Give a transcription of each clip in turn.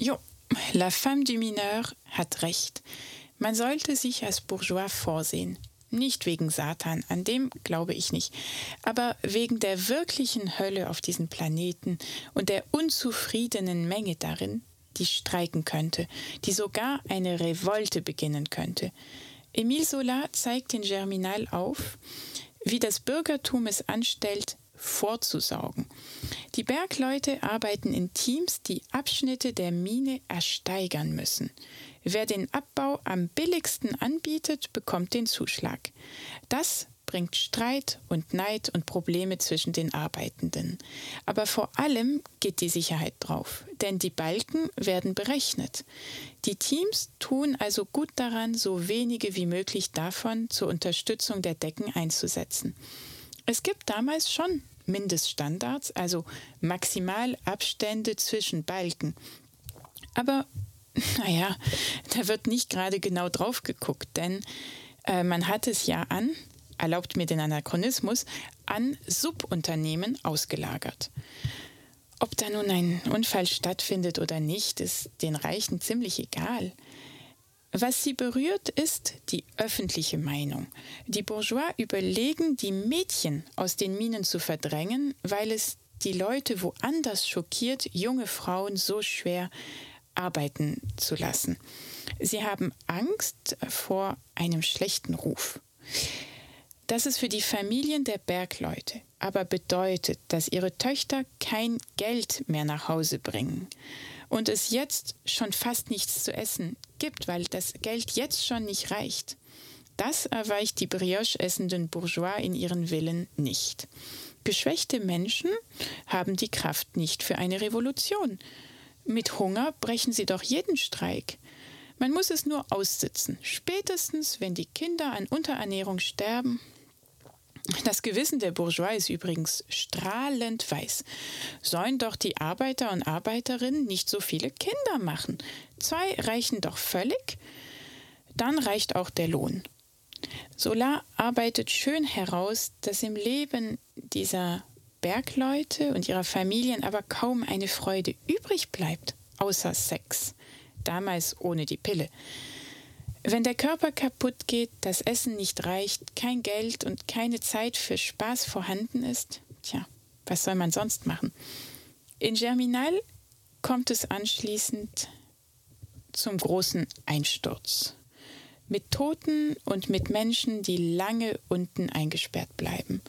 Jo, la femme du mineur hat recht. Man sollte sich als Bourgeois vorsehen. Nicht wegen Satan, an dem glaube ich nicht, aber wegen der wirklichen Hölle auf diesem Planeten und der unzufriedenen Menge darin, die streiken könnte, die sogar eine Revolte beginnen könnte. Émile Zola zeigt in Germinal auf, wie das Bürgertum es anstellt, vorzusaugen. Die Bergleute arbeiten in Teams, die Abschnitte der Mine ersteigern müssen. Wer den Abbau am billigsten anbietet, bekommt den Zuschlag. Das bringt Streit und Neid und Probleme zwischen den Arbeitenden. Aber vor allem geht die Sicherheit drauf, denn die Balken werden berechnet. Die Teams tun also gut daran, so wenige wie möglich davon zur Unterstützung der Decken einzusetzen. Es gibt damals schon Mindeststandards, also Maximalabstände zwischen Balken. Aber naja, da wird nicht gerade genau drauf geguckt, denn man hat es ja erlaubt mir den Anachronismus, an Subunternehmen ausgelagert. Ob da nun ein Unfall stattfindet oder nicht, ist den Reichen ziemlich egal. Was sie berührt, ist die öffentliche Meinung. Die Bourgeois überlegen, die Mädchen aus den Minen zu verdrängen, weil es die Leute woanders schockiert, junge Frauen so schwer arbeiten zu lassen. Sie haben Angst vor einem schlechten Ruf. Das ist für die Familien der Bergleute aber bedeutet, dass ihre Töchter kein Geld mehr nach Hause bringen und es jetzt schon fast nichts zu essen gibt, weil das Geld jetzt schon nicht reicht. Das erweicht die Brioche essenden Bourgeois in ihren Villen nicht. Geschwächte Menschen haben die Kraft nicht für eine Revolution. Mit Hunger brechen sie doch jeden Streik. Man muss es nur aussitzen. Spätestens, wenn die Kinder an Unterernährung sterben. Das Gewissen der Bourgeois ist übrigens strahlend weiß. Sollen doch die Arbeiter und Arbeiterinnen nicht so viele Kinder machen? 2 reichen doch völlig. Dann reicht auch der Lohn. Zola arbeitet schön heraus, dass im Leben dieser Bergleute und ihrer Familien aber kaum eine Freude übrig bleibt, außer Sex, damals ohne die Pille. Wenn der Körper kaputt geht, das Essen nicht reicht, kein Geld und keine Zeit für Spaß vorhanden ist, was soll man sonst machen? In Germinal kommt es anschließend zum großen Einsturz. Mit Toten und mit Menschen, die lange unten eingesperrt bleiben.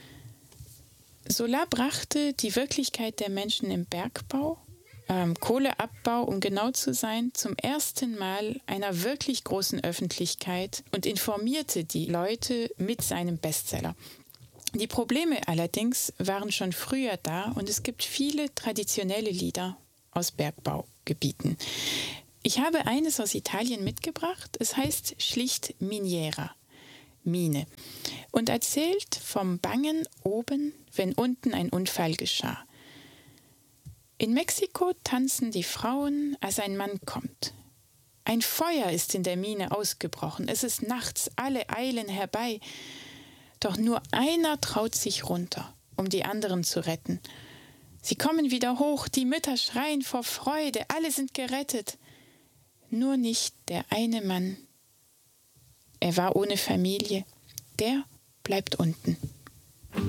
Zola brachte die Wirklichkeit der Menschen im Bergbau, Kohleabbau, um genau zu sein, zum ersten Mal einer wirklich großen Öffentlichkeit und informierte die Leute mit seinem Bestseller. Die Probleme allerdings waren schon früher da und es gibt viele traditionelle Lieder aus Bergbaugebieten. Ich habe eines aus Italien mitgebracht, es heißt schlicht Miniera, Mine, und erzählt vom Bangen oben, wenn unten ein Unfall geschah. In Mexiko tanzen die Frauen, als ein Mann kommt. Ein Feuer ist in der Mine ausgebrochen, es ist nachts, alle eilen herbei. Doch nur einer traut sich runter, um die anderen zu retten. Sie kommen wieder hoch, die Mütter schreien vor Freude, alle sind gerettet. Nur nicht der eine Mann. Er war ohne Familie, der bleibt unten.